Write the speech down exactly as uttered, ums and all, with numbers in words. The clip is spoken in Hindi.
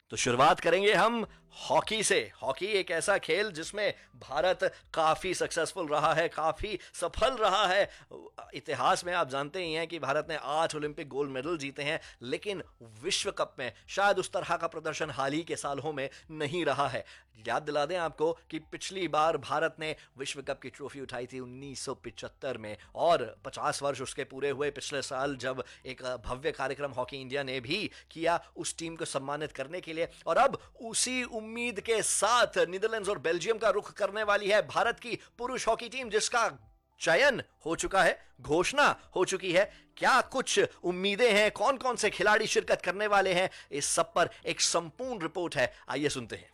तो शुरुआत करेंगे हम हॉकी से। हॉकी एक ऐसा खेल जिसमें भारत काफी सक्सेसफुल रहा है, काफी सफल रहा है। इतिहास में आप जानते ही हैं कि भारत ने आठ ओलंपिक गोल्ड मेडल जीते हैं, लेकिन विश्व कप में शायद उस तरह का प्रदर्शन हाल ही के सालों में नहीं रहा है। याद दिला दें आपको कि पिछली बार भारत ने विश्व कप की ट्रॉफी उठाई थी उन्नीस सौ पिचहत्तर में, और पचास वर्ष उसके पूरे हुए पिछले साल जब एक भव्य कार्यक्रम हॉकी इंडिया ने भी किया उस टीम को सम्मानित करने के लिए। और अब उसी उम्मीद के साथ नीदरलैंड्स और बेल्जियम का रुख करने वाली है भारत की पुरुष हॉकी टीम, जिसका चयन हो चुका है, घोषणा हो चुकी है। क्या कुछ उम्मीदें हैं, कौन कौन से खिलाड़ी शिरकत करने वाले हैं, इस सब पर एक संपूर्ण रिपोर्ट है, आइए सुनते हैं।